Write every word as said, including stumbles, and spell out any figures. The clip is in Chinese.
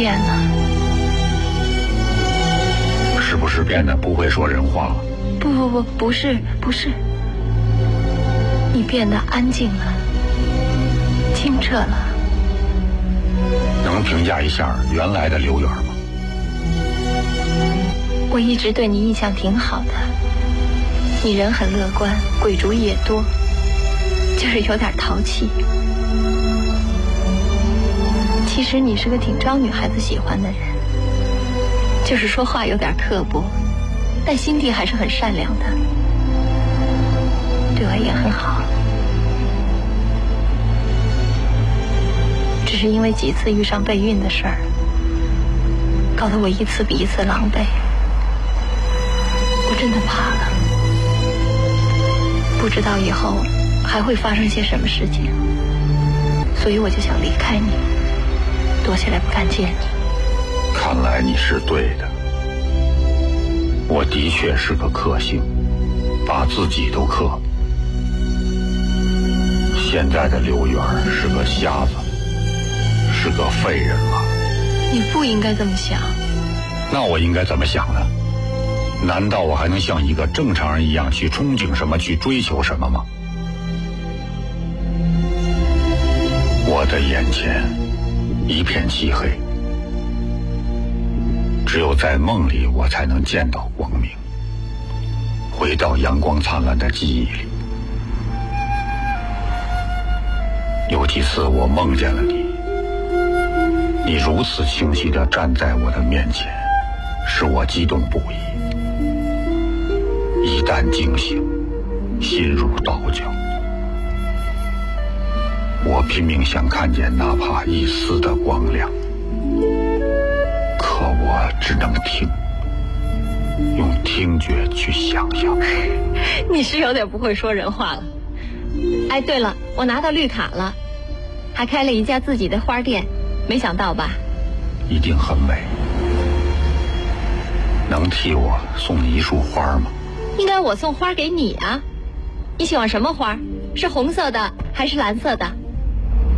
变了。 是不是变得不会说人话了？ 不不不，不是不是，你变得安静了，清澈了。 能评价一下原来的刘媛吗？ 我一直对你印象挺好的，你人很乐观，鬼主意也多，就是有点淘气。其实你是个挺招女孩子喜欢的人，就是说话有点刻薄，但心地还是很善良的，对我也很好。只是因为几次遇上备孕的事儿，搞得我一次比一次狼狈。我真的怕了，不知道以后还会发生些什么事情，所以我就想离开你，躲起来不敢见你。 看来你是对的，我的确是个克星，把自己都克。现在的刘媛是个瞎子，是个废人了。 你不应该这么想。 那我应该怎么想呢？难道我还能像一个正常人一样去憧憬什么，去追求什么吗？我的眼前一片漆黑，只有在梦里我才能见到光明，回到阳光灿烂的记忆里。有几次我梦见了你，你如此清晰地站在我的面前，使我激动不已。一旦惊醒，心如刀绞。我拼命想看见哪怕一丝的光亮，可我只能听，用听觉去想象。 你是有点不会说人话了。哎，对了，我拿到绿卡了，还开了一家自己的花店，没想到吧？ 一定很美。能替我送你一束花吗？ 应该我送花给你啊。你喜欢什么花？是红色的还是蓝色的？